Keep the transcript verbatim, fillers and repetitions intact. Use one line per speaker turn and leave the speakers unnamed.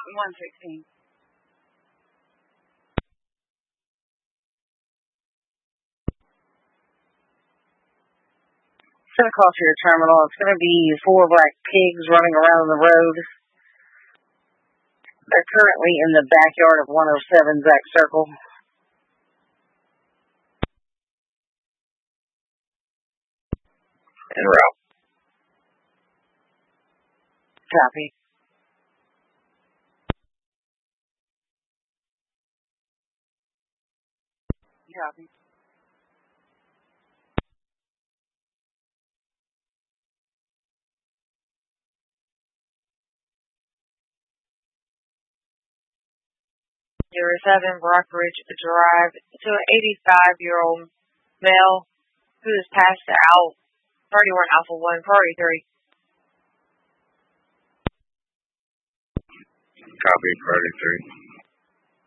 one sixteen. It's going to cross your terminal. It's going to be four black pigs running around the road. They're currently in the backyard of one oh seven Zach Circle.
En route.
Copy. Copy. Zero seven Brockridge Drive to an eighty-five-year-old male who is passed out. thirty-one Alpha one, priority three.
Copy, priority three.